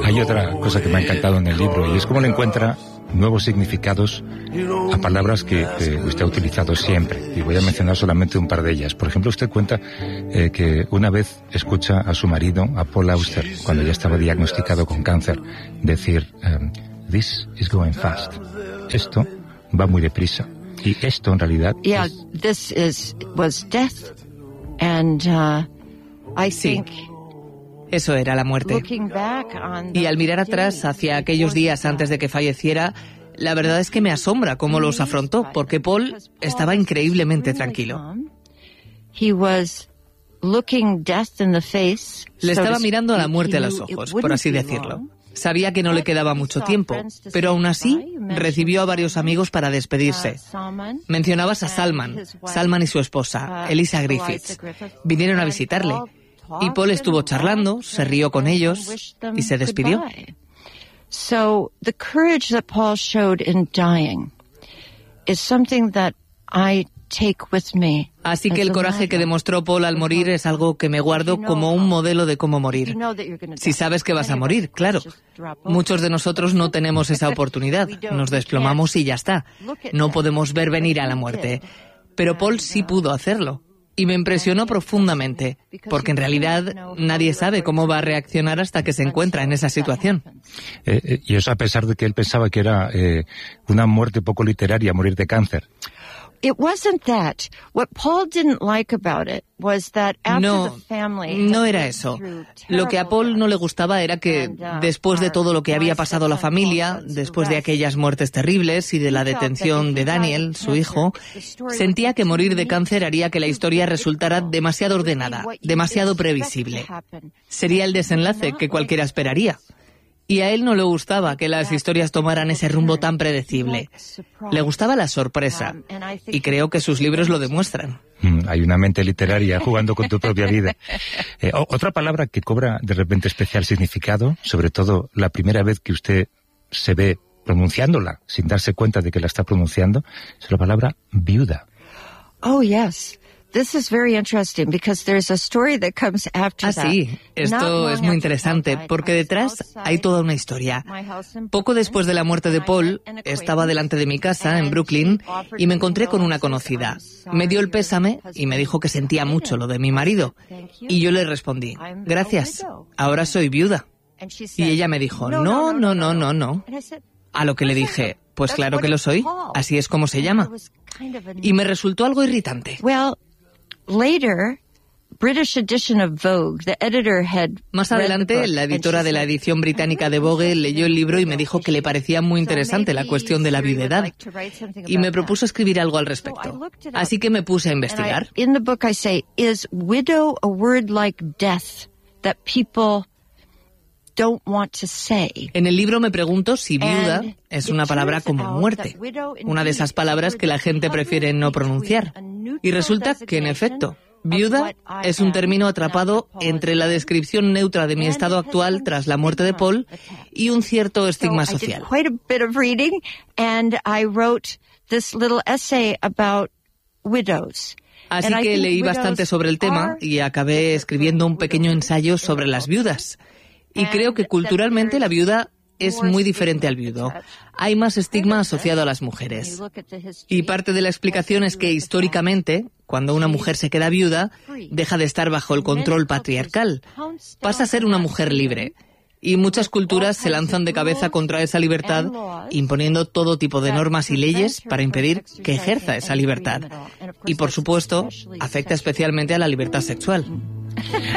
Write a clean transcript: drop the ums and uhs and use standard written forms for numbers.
Hay otra cosa que me ha encantado en el libro y es cómo le encuentra nuevos significados a palabras que usted ha utilizado siempre. Y voy a mencionar solamente un par de ellas. Por ejemplo, usted cuenta que una vez escucha a su marido, a Paul Auster, cuando ya estaba diagnosticado con cáncer, decir, "This is going fast". Esto va muy deprisa. Y esto en realidad was death. And I think eso era la muerte. Y al mirar atrás hacia aquellos días antes de que falleciera, la verdad es que me asombra cómo los afrontó, porque Paul estaba increíblemente tranquilo. Le estaba mirando a la muerte a los ojos, por así decirlo. Sabía que no le quedaba mucho tiempo, pero aún así recibió a varios amigos para despedirse. Mencionabas a Salman y su esposa, Eliza Griffiths. Vinieron a visitarle. Y Paul estuvo charlando, se rió con ellos y se despidió. So the courage that Paul showed in dying is something that I take with me. Así que el coraje que demostró Paul al morir es algo que me guardo como un modelo de cómo morir. Si sabes que vas a morir, claro. Muchos de nosotros no tenemos esa oportunidad. Nos desplomamos y ya está. No podemos ver venir a la muerte. Pero Paul sí pudo hacerlo. Y me impresionó profundamente, porque en realidad nadie sabe cómo va a reaccionar hasta que se encuentra en esa situación. Y eso a pesar de que él pensaba que era una muerte poco literaria, morir de cáncer. It wasn't that. What Paul didn't like about it was that after the family... No era eso. Lo que a Paul no le gustaba era que, después de todo lo que había pasado la familia, después de aquellas muertes terribles y de la detención de Daniel, su hijo, sentía que morir de cáncer haría que la historia resultara demasiado ordenada, demasiado previsible. Sería el desenlace que cualquiera esperaría. Y a él no le gustaba que las historias tomaran ese rumbo tan predecible. Le gustaba la sorpresa, y creo que sus libros lo demuestran. Hay una mente literaria jugando con tu propia vida. Otra palabra que cobra de repente especial significado, sobre todo la primera vez que usted se ve pronunciándola, sin darse cuenta de que la está pronunciando, es la palabra viuda. Oh, yes. This is very interesting because there's a story that comes after that. Sí, esto es muy interesante porque detrás hay toda una historia. Poco después de la muerte de Paul, estaba delante de mi casa en Brooklyn y me encontré con una conocida. Me dio el pésame y me dijo que sentía mucho lo de mi marido. Y yo le respondí, gracias, ahora soy viuda. Y ella me dijo, no. A lo que le dije, pues claro que lo soy, así es como se llama. Y me resultó algo irritante. Más adelante, la editora de la edición británica de Vogue leyó el libro y me dijo que le parecía muy interesante la cuestión de la viudedad y me propuso escribir algo al respecto. Así que me puse a investigar. In the book I say, is widow a word like death that people don't want to say? En el libro me pregunto si viuda es una palabra como muerte, una de esas palabras que la gente prefiere no pronunciar. Y resulta que, en efecto, viuda es un término atrapado entre la descripción neutra de mi estado actual tras la muerte de Paul y un cierto estigma social. Así que leí bastante sobre el tema y acabé escribiendo un pequeño ensayo sobre las viudas. Y creo que culturalmente la viuda es muy diferente al viudo. Hay más estigma asociado a las mujeres. Y parte de la explicación es que históricamente, cuando una mujer se queda viuda, deja de estar bajo el control patriarcal. Pasa a ser una mujer libre. Y muchas culturas se lanzan de cabeza contra esa libertad, imponiendo todo tipo de normas y leyes para impedir que ejerza esa libertad. Y por supuesto, afecta especialmente a la libertad sexual.